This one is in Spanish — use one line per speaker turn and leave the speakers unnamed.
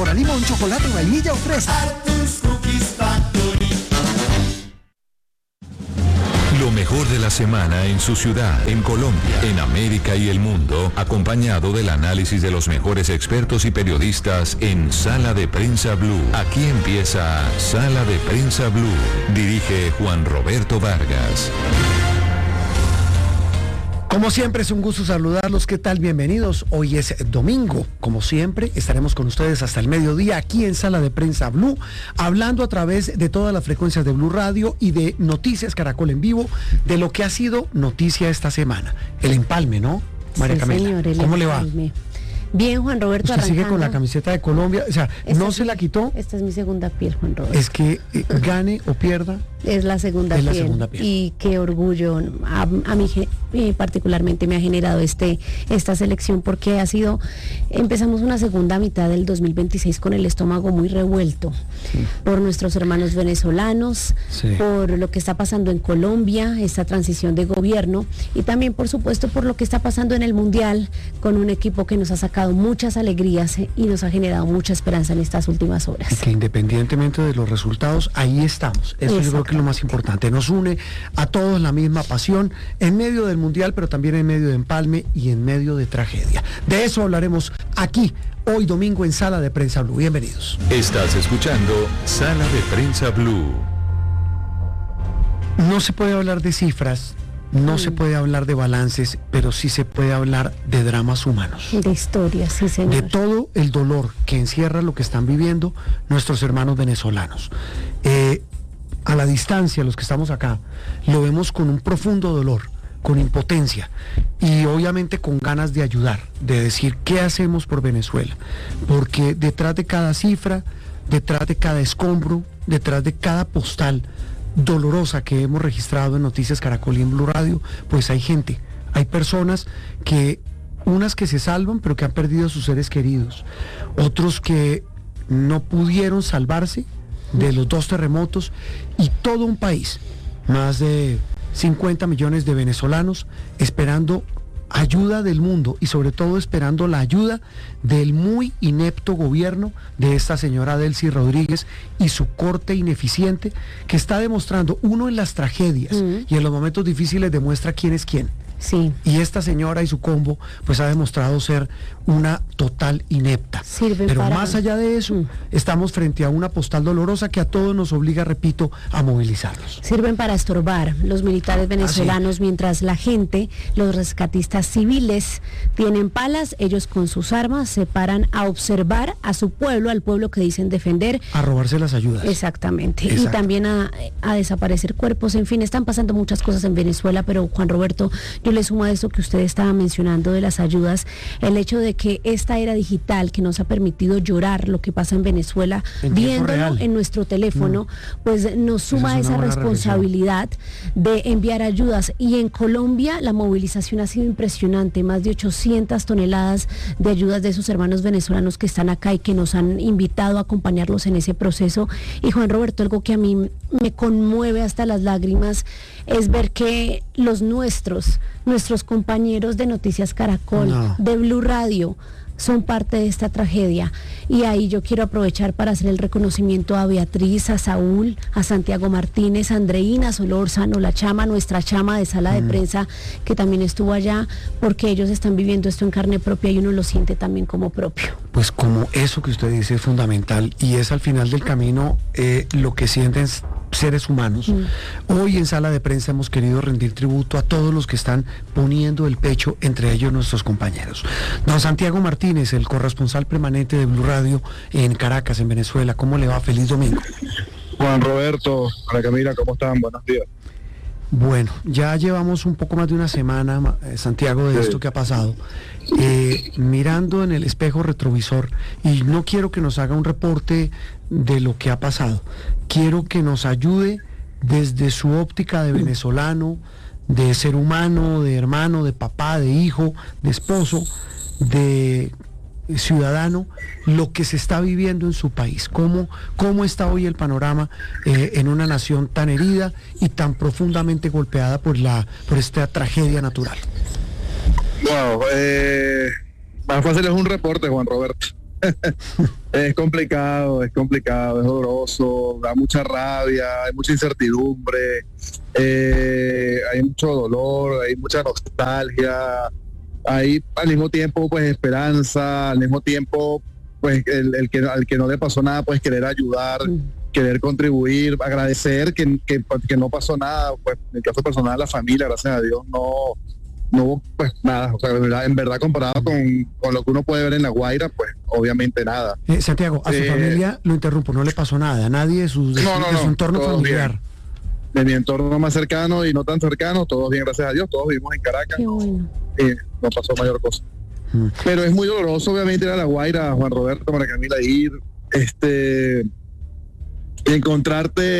sabor a limón, chocolate, vainilla o fresa.
Arthur's Cookies Factory.
Lo mejor de la semana en su ciudad, en Colombia, en América y el mundo, acompañado del análisis de los mejores expertos y periodistas en Sala de Prensa Blue. Aquí empieza Sala de Prensa Blue. Dirige Juan Roberto Vargas.
Como siempre, es un gusto saludarlos. ¿Qué tal? Bienvenidos. Hoy es domingo. Como siempre, estaremos con ustedes hasta el mediodía aquí en Sala de Prensa Blue, hablando a través de todas las frecuencias de Blue Radio y de Noticias Caracol en vivo de lo que ha sido noticia esta semana. El empalme, ¿no, María Camila?
Señor, el
¿Cómo
empalme.
le va?
Bien, Juan Roberto.
Usted sigue con la camiseta de Colombia, o sea, no se la quitó.
Esta es mi segunda piel, Juan Roberto.
Es que gane o pierda.
Es la segunda piel. Y qué orgullo a mí particularmente me ha generado esta selección, porque empezamos una segunda mitad del 2026 con el estómago muy revuelto, sí, por nuestros hermanos venezolanos, sí, por lo que está pasando en Colombia, esta transición de gobierno, y también por supuesto por lo que está pasando en el Mundial, con un equipo que nos ha sacado muchas alegrías y nos ha generado mucha esperanza en estas últimas horas.
Y que independientemente de los resultados, ahí estamos. Eso yo creo que es lo más importante. Nos une a todos la misma pasión, en medio del Mundial, pero también en medio de empalme y en medio de tragedia. De eso hablaremos aquí, hoy domingo, en Sala de Prensa Blue. Bienvenidos.
Estás escuchando Sala de Prensa Blue.
No se puede hablar de cifras, no se puede hablar de balances, pero sí se puede hablar de dramas humanos.
De historias, sí, señor.
De todo el dolor que encierra lo que están viviendo nuestros hermanos venezolanos. A la distancia, los que estamos acá, lo vemos con un profundo dolor, con impotencia y obviamente con ganas de ayudar, de decir qué hacemos por Venezuela, porque detrás de cada cifra, detrás de cada escombro, detrás de cada postal dolorosa que hemos registrado en Noticias Caracol y en Blue Radio, pues hay gente, hay personas que, unas que se salvan pero que han perdido a sus seres queridos, otros que no pudieron salvarse de los dos terremotos, y todo un país, más de 50 millones de venezolanos esperando ayuda del mundo y sobre todo esperando la ayuda del muy inepto gobierno de esta señora Delcy Rodríguez y su corte ineficiente, que está demostrando, uno, en las tragedias y en los momentos difíciles demuestra quién es quién.
Sí.
Y esta señora y su combo pues ha demostrado ser una total inepta. Pero más allá de eso, estamos frente a una postal dolorosa que a todos nos obliga, repito, a movilizarnos.
Sirven para estorbar los militares venezolanos, mientras la gente, los rescatistas civiles, tienen palas, ellos con sus armas se paran a observar a su pueblo, al pueblo que dicen defender.
A robarse las ayudas.
Exactamente. Y también a desaparecer cuerpos. En fin, están pasando muchas cosas en Venezuela, pero Juan Roberto, yo le sumo a eso que usted estaba mencionando de las ayudas, el hecho de que esta era digital que nos ha permitido llorar lo que pasa en Venezuela, viéndolo en nuestro teléfono, pues nos suma esa responsabilidad de enviar ayudas. Y en Colombia la movilización ha sido impresionante, más de 800 toneladas de ayudas de esos hermanos venezolanos que están acá y que nos han invitado a acompañarlos en ese proceso. Y Juan Roberto, algo que a mí me conmueve hasta las lágrimas es ver que nuestros compañeros de Noticias Caracol, de Blue Radio, son parte de esta tragedia. Y ahí yo quiero aprovechar para hacer el reconocimiento a Beatriz, a Saúl, a Santiago Martínez, a Andreina Solórzano, la chama, nuestra chama de Sala de Prensa, que también estuvo allá, porque ellos están viviendo esto en carne propia y uno lo siente también como propio.
Pues como eso que usted dice es fundamental, y es al final del camino lo que sienten seres humanos. Hoy en Sala de Prensa hemos querido rendir tributo a todos los que están poniendo el pecho, entre ellos nuestros compañeros. Don Santiago Martínez, el corresponsal permanente de Blue Radio en Caracas, en Venezuela, ¿cómo le va? Feliz domingo.
Juan Roberto, Ana Camila, ¿cómo están? Buenos días.
Bueno, ya llevamos un poco más de una semana, Santiago, de esto que ha pasado, mirando en el espejo retrovisor, y no quiero que nos haga un reporte de lo que ha pasado, quiero que nos ayude desde su óptica de venezolano, de ser humano, de hermano, de papá, de hijo, de esposo, de ciudadano, lo que se está viviendo en su país, cómo está hoy el panorama en una nación tan herida y tan profundamente golpeada por esta tragedia natural.
Wow, más fácil es un reporte, Juan Roberto. Es complicado, es doloroso, da mucha rabia, hay mucha incertidumbre, hay mucho dolor, hay mucha nostalgia, hay al mismo tiempo pues esperanza, al mismo tiempo pues al que no le pasó nada pues querer ayudar, querer contribuir, agradecer que no pasó nada, pues en el caso personal la familia, gracias a Dios, no hubo pues nada, o sea, en verdad comparado con lo que uno puede ver en La Guaira, pues obviamente nada.
Santiago, a su familia, lo interrumpo, no le pasó nada, a nadie de su entorno familiar.
Bien. De mi entorno más cercano y no tan cercano, todos bien, gracias a Dios, todos vivimos en Caracas, no pasó mayor cosa. Pero es muy doloroso obviamente ir a La Guaira, Juan Roberto, María Camila, ir, encontrarte